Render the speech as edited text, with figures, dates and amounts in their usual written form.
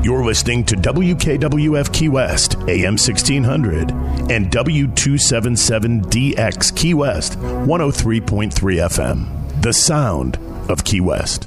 You're listening to WKWF Key West, AM 1600, and W277DX Key West, 103.3 FM. The sound of Key West.